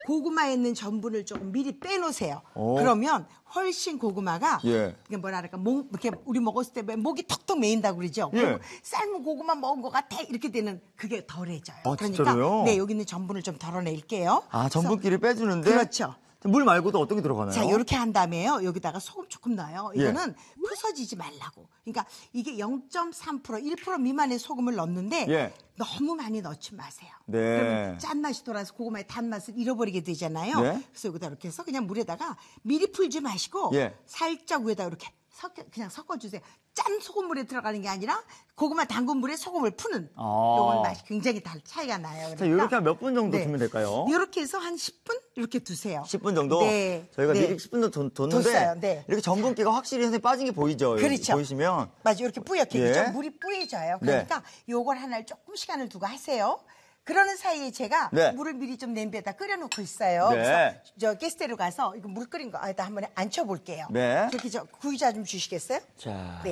고구마에 있는 전분을 조금 미리 빼놓으세요. 그러면 훨씬 고구마가 이게 뭐랄까 이렇게 우리 먹었을 때 목이 턱턱 메인다고 그러죠. 삶은 고구마 먹은 것 같아 이렇게 되는 그게 덜해져요. 그러니까 진짜로요? 네 여기 있는 전분을 좀 덜어낼게요. 전분기를 빼주는데. 그렇죠. 물 말고도 어떤 게 들어가나요? 자, 이렇게 한 다음에요. 여기다가 소금 조금 넣어요. 이거는 부서지지 말라고. 그러니까 이게 0.3%, 1% 미만의 소금을 넣는데 너무 많이 넣지 마세요. 그러면 짠맛이 돌아서 고구마의 단맛을 잃어버리게 되잖아요. 그래서 여기다 이렇게 해서 그냥 물에다가 미리 풀지 마시고 살짝 위에다 이렇게 그냥 섞어주세요. 짠 소금물에 들어가는 게 아니라 고구마 담근 물에 소금을 푸는 요건 맛이 굉장히 차이가 나요. 그러니까. 자, 이렇게 한 몇 분 정도 두면 될까요? 이렇게 해서 한 10분 이렇게 두세요. 10분 정도? 네. 저희가 미리 10분 정도 뒀는데 이렇게 전분기가 확실히 선생님 빠진 게 보이죠? 그렇죠. 보이시면. 맞아요. 이렇게 뿌옇게 물이 뿌얘져요. 그러니까 요걸 하나를 조금 시간을 두고 하세요. 그러는 사이에 제가 물을 미리 좀 냄비에다 끓여놓고 있어요. 그래서 저 게스트로 가서 이거 물 끓인 거 한번 앉혀볼게요. 이렇게 구이자 좀 주시겠어요? 자,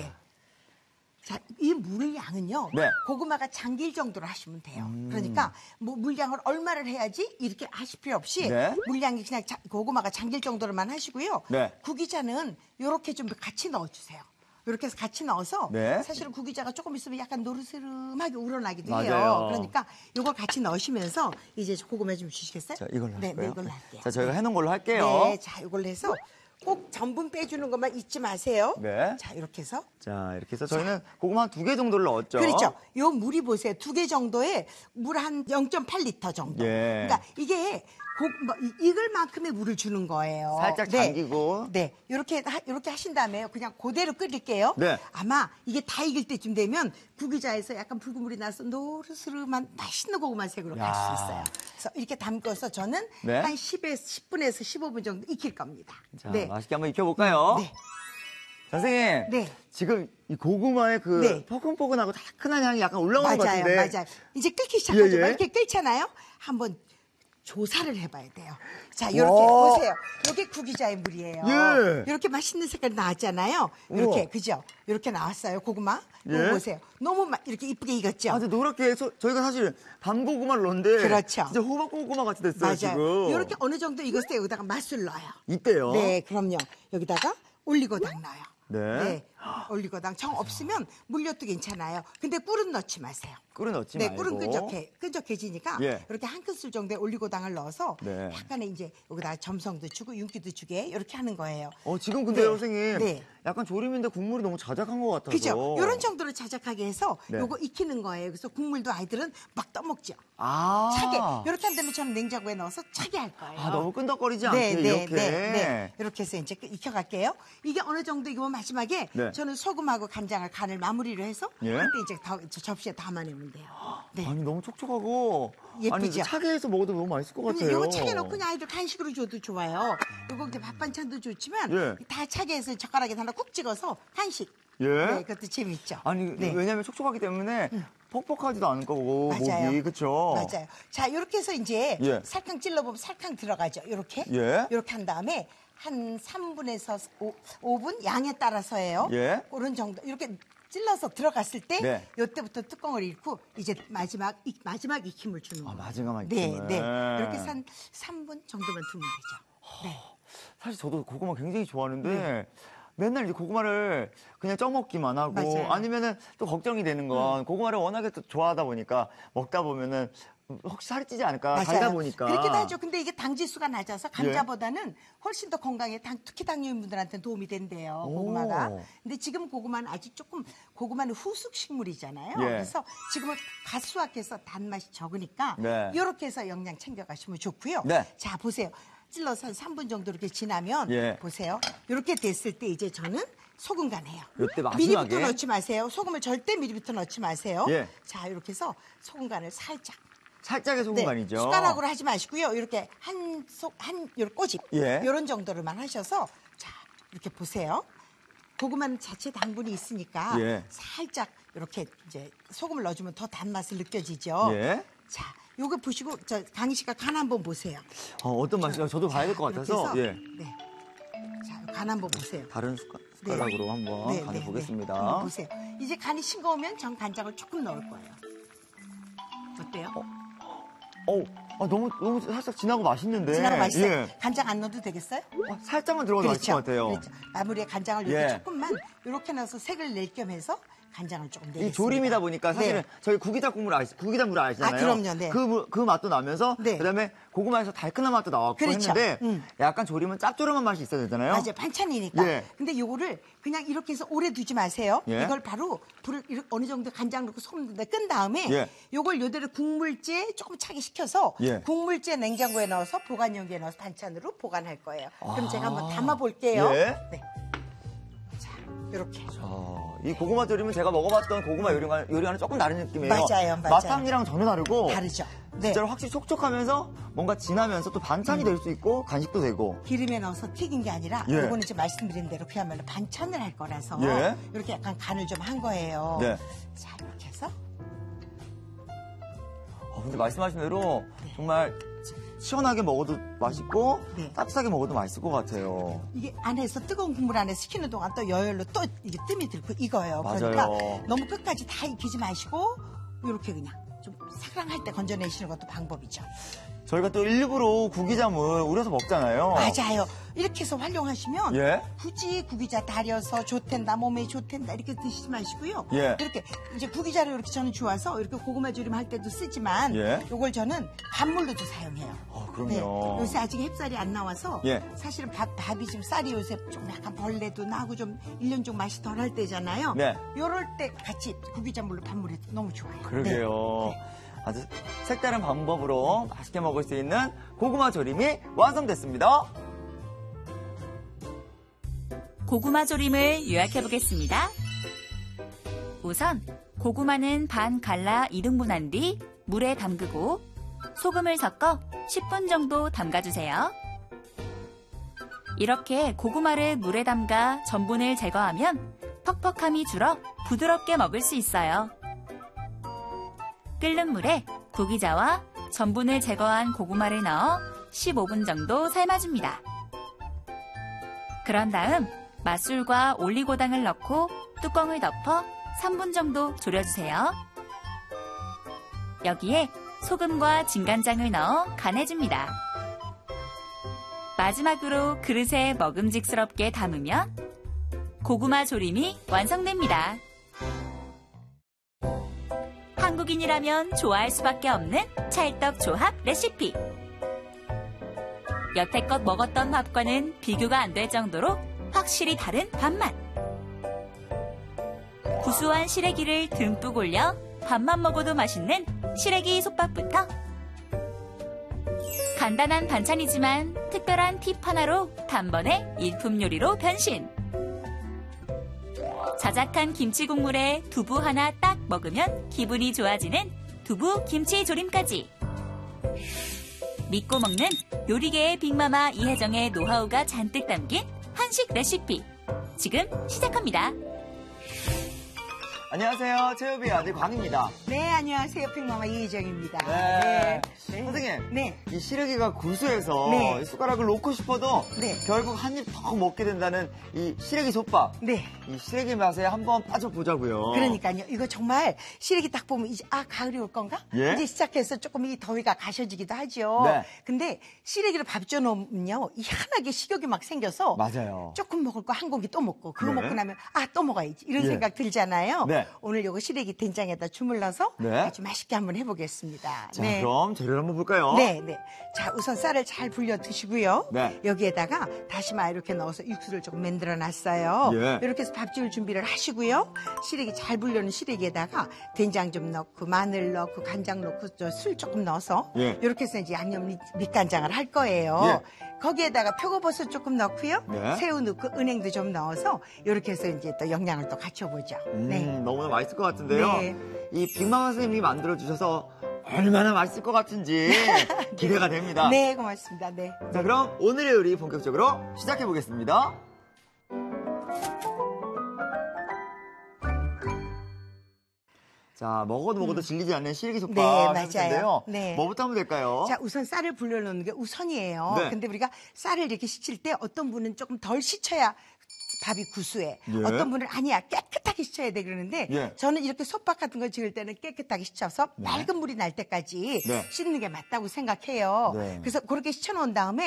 자, 이 물 양은요. 고구마가 잠길 정도로 하시면 돼요. 그러니까 뭐 물량을 얼마를 해야지 이렇게 하실 필요 없이 물량이 그냥 고구마가 잠길 정도로만 하시고요. 구기자는 이렇게 좀 같이 넣어주세요. 이렇게 해서 같이 넣어서 사실은 구기자가 조금 있으면 약간 노르스름하게 우러나기도 해요. 그러니까 이걸 같이 넣으시면서 이제 고구마 좀 주시겠어요? 자, 이걸로 할까요? 네, 이걸로 할게요. 자, 저희가 해놓은 걸로 할게요. 네, 자, 이걸로 해서 꼭 전분 빼주는 것만 잊지 마세요. 자, 이렇게 해서. 자, 이렇게 해서 저희는 고구마 한 2개 정도를 넣었죠. 그렇죠. 요 물이 보세요. 2개 정도에 물 한 0.8리터 정도. 그러니까 이게 익을 만큼의 물을 주는 거예요. 살짝 잠기고. 이렇게 하신 다음에 그냥 그대로 끓일게요. 아마 이게 다 익을 때쯤 되면 구기자에서 약간 붉은 물이 나서 노르스름한 맛있는 고구마 색으로 갈 수 있어요. 그래서 이렇게 담궈서 저는 한 10분에서 15분 정도 익힐 겁니다. 자, 맛있게 한번 익혀볼까요? 선생님, 지금 이 고구마의 그 포근포근하고 달큰한 향이 약간 올라오는 것 같은데. 맞아요. 이제 끓기 시작하죠. 이렇게 끓잖아요. 한번 조사를 해봐야 돼요. 자, 이렇게 보세요. 이게 구기자의 물이에요. 이렇게 맛있는 색깔이 나왔잖아요. 이렇게 그죠? 이렇게 나왔어요. 고구마. 이거 보세요. 너무 이렇게 이쁘게 익었죠. 노랗게 해서 저희가 사실 밤고구마를 넣었는데 그렇죠. 진짜 호박고구마 같이 됐어요. 맞아요. 지금. 이렇게 어느 정도 익었을 때 여기다가 맛술 넣어요. 이때요? 네, 그럼요. 여기다가 올리고당 넣어요. 올리고당 정 없으면 물엿도 괜찮아요. 근데 꿀은 넣지 마세요. 꿀은 넣지 말고. 꿀은 끈적해지니까 이렇게 한 큰술 정도의 올리고당을 넣어서 약간의 이제 여기다 점성도 주고 윤기도 주게 이렇게 하는 거예요. 지금 근데 선생님 약간 조림인데 국물이 너무 자작한 것 같아서. 그죠? 이런 정도로 자작하게 해서 요거 익히는 거예요. 그래서 국물도 아이들은 막 떠먹죠. 차게. 이렇게 한다면 저는 냉장고에 넣어서 차게 할 거예요. 너무 끈덕거리지 않게 이렇게. 이렇게 해서 이제 익혀갈게요. 이게 어느 정도 익으면 마지막에 저는 소금하고 간장을 간을 마무리를 해서 그때 이제 접시에 담아내면 돼요. 아니 너무 촉촉하고 예쁘죠? 차게 해서 먹어도 너무 맛있을 것 같아요. 이거 차게 넣고 그냥 아이들 간식으로 줘도 좋아요. 이거 이제 밥 반찬도 좋지만 다 차게 해서 젓가락에 하나 꾹 찍어서 간식. 그것도 재밌죠. 왜냐면 촉촉하기 때문에 퍽퍽하지도 않을 거고 목이 그렇죠. 맞아요. 자 이렇게 해서 이제 살캉 찔러보면 살캉 들어가죠. 이렇게 한 다음에 한 3분에서 5분 양에 따라서예요. 그런 정도 이렇게 찔러서 들어갔을 때 이때부터 뚜껑을 잃고 이제 마지막 익힘을 주는 거예요. 마지막 익힘을. 이렇게 해서 한 3분 정도만 두면 되죠. 사실 저도 고구마 굉장히 좋아하는데 맨날 이제 고구마를 그냥 쪄먹기만 하고 아니면은 또 걱정이 되는 건 고구마를 워낙에 또 좋아하다 보니까 먹다 보면은 혹시 살이 찌지 않을까 달다 보니까 그렇기도 하죠. 근데 이게 당지수가 낮아서 감자보다는 훨씬 더 건강에 특히 당뇨인분들한테 도움이 된대요. 고구마가. 근데 지금 고구마는 아직 조금 고구마는 후숙 식물이잖아요. 그래서 지금은 갓 수확해서 단맛이 적으니까 이렇게 해서 영양 챙겨가시면 좋고요. 자 보세요. 찔러서 한 3분 정도 이렇게 지나면 보세요. 이렇게 됐을 때 이제 저는 소금 간해요. 이때 마지막에 미리부터 넣지 마세요. 소금을 절대 미리부터 넣지 마세요. 자 이렇게 해서 소금 간을 살짝의 소금 간이죠. 숟가락으로 하지 마시고요. 이렇게 요런 꼬집 이런 정도로만 하셔서 자 이렇게 보세요. 고구마는 자체 당분이 있으니까 살짝 이렇게 이제 소금을 넣어주면 더 단맛을 느껴지죠. 자, 요거 보시고 저 강희 씨가 간 한번 보세요. 어떤 맛이요? 저도 봐야 될 것 같아서. 자, 간 한번 보세요. 다른 숟가락으로 한번 간을 보겠습니다. 한번 보세요. 이제 간이 싱거우면 전 간장을 조금 넣을 거예요. 어때요? 너무 살짝 진하고 맛있는데. 진하고 맛있어요. 예. 간장 안 넣어도 되겠어요? 살짝만 들어가도 맛있을 것 같아요. 그렇죠. 마무리에 간장을 이렇게 조금만 이렇게 넣어서 색을 낼 겸 해서 간장을 조금 내겠습니다. 이 조림이다 보니까 사실은 저희 구기자물 아시잖아요. 그럼요. 네. 그 맛도 나면서 그다음에 고구마에서 달큰한 맛도 나왔고 했는데 약간 조림은 짭조름한 맛이 있어야 되잖아요. 맞아요. 반찬이니까. 근데 요거를 그냥 이렇게 해서 오래 두지 마세요. 이걸 바로 불을 어느 정도 간장 넣고 소금 끈 다음에 요걸 요대로 국물째 조금 차게 식혀서 국물째 냉장고에 넣어서 보관용기에 넣어서 반찬으로 보관할 거예요. 그럼 제가 한번 담아 볼게요. 네. 이렇게. 이 고구마 조림은 제가 먹어봤던 고구마 요리와는 조금 다른 느낌이에요. 맞아요. 맛향이랑 전혀 다르고. 다르죠. 진짜로 확실히 촉촉하면서 뭔가 진하면서 또 반찬이 될 수 있고 간식도 되고. 기름에 넣어서 튀긴 게 아니라 이거는 이제 말씀드린 대로 그야말로 반찬을 할 거라서 이렇게 약간 간을 좀 한 거예요. 자, 이렇게 해서. 근데 말씀하신 대로 정말 시원하게 먹어도 맛있고 따뜻하게 먹어도 맛있을 것 같아요. 이게 안에서 뜨거운 국물 안에 식히는 동안 또 여열로 또 이게 뜸이 들고 익어요. 맞아요. 그러니까 너무 끝까지 다 익히지 마시고 이렇게 그냥 좀 사랑할 때 건져내시는 것도 방법이죠. 저희가 또 일부러 구기자물 우려서 먹잖아요. 맞아요. 이렇게 해서 활용하시면 굳이 구기자 달여서 좋텐다, 몸에 좋텐다 이렇게 드시지 마시고요. 이렇게 이제 구기자를 이렇게 저는 좋아서 이렇게 고구마 조림 할 때도 쓰지만 이걸 저는 밥물로도 사용해요. 그럼요. 요새 아직 햅쌀이 안 나와서 사실은 밥이 지금 쌀이 요새 좀 약간 벌레도 나고 좀 1년 중 맛이 덜할 때잖아요. 요럴 때 같이 구기자물로 밥물에 너무 좋아요. 그러게요. 아주 색다른 방법으로 맛있게 먹을 수 있는 고구마 조림이 완성됐습니다. 고구마 조림을 요약해 보겠습니다. 우선 고구마는 반 갈라 2등분한 뒤 물에 담그고 소금을 섞어 10분 정도 담가주세요. 이렇게 고구마를 물에 담가 전분을 제거하면 퍽퍽함이 줄어 부드럽게 먹을 수 있어요. 끓는 물에 구기자와 전분을 제거한 고구마를 넣어 15분 정도 삶아줍니다. 그런 다음 맛술과 올리고당을 넣고 뚜껑을 덮어 3분 정도 졸여주세요. 여기에 소금과 진간장을 넣어 간해줍니다. 마지막으로 그릇에 먹음직스럽게 담으면 고구마 조림이 완성됩니다. 한국인이라면 좋아할 수밖에 없는 찰떡 조합 레시피. 여태껏 먹었던 밥과는 비교가 안 될 정도로 확실히 다른 밥맛. 구수한 시래기를 듬뿍 올려 밥만 먹어도 맛있는 시래기 솥밥부터 간단한 반찬이지만 특별한 팁 하나로 단번에 일품 요리로 변신. 자작한 김치 국물에 두부 하나 딱 먹으면 기분이 좋아지는 두부 김치 조림까지. 믿고 먹는 요리계의 빅마마 이혜정의 노하우가 잔뜩 담긴 한식 레시피. 지금 시작합니다. 안녕하세요. 체육의 아들 광입니다. 네, 안녕하세요. 빅마마 이혜정입니다. 네. 선생님, 이 시래기가 구수해서 숟가락을 놓고 싶어도 결국 한 입 더 먹게 된다는 이 시래기 솥밥. 이 시래기 맛에 한번 빠져보자고요. 그러니까요. 이거 정말 시래기 딱 보면 이제 가을이 올 건가? 이제 시작해서 조금 이 더위가 가셔지기도 하죠. 근데 시래기를 밥 줘놓으면요, 희한하게 식욕이 막 생겨서 맞아요. 조금 먹을 거 한 공기 또 먹고 그거 먹고 나면 또 먹어야지 이런 생각 들잖아요. 오늘 요거 시래기 된장에다 주물러서 아주 맛있게 한번 해보겠습니다. 자, 그럼 재료를 한번 볼까요? 자, 우선 쌀을 잘 불려 드시고요. 여기에다가 다시마 이렇게 넣어서 육수를 조금 만들어 놨어요. 이렇게 해서 밥 지을 준비를 하시고요. 시래기 잘 불려놓은 시래기에다가 된장 좀 넣고 마늘 넣고 간장 넣고 술 조금 넣어서 이렇게 해서 이제 양념 밑간장을 할 거예요. 거기에다가 표고버섯 조금 넣고요. 새우 넣고 은행도 좀 넣어서 이렇게 해서 이제 또 영양을 또 갖춰보죠. 너무나 맛있을 것 같은데요. 이 빅마마 선생님이 만들어주셔서 얼마나 맛있을 것 같은지 기대가 됩니다. 네, 고맙습니다. 자, 그럼 오늘의 요리 본격적으로 시작해 보겠습니다. 자, 먹어도 질리지 않는 시래기 솥밥 맞아요. 뭐부터 하면 될까요? 자, 우선 쌀을 불려놓는 게 우선이에요. 근데 우리가 쌀을 이렇게 식힐 때 어떤 분은 조금 덜 식혀야 밥이 구수해. 예. 어떤 분은 아니야 깨끗하게 씻어야 돼 그러는데 예. 저는 이렇게 솥밥 같은 거 지을 때는 깨끗하게 씻어서 네. 맑은 물이 날 때까지 네. 씻는 게 맞다고 생각해요. 네. 그래서 그렇게 씻어놓은 다음에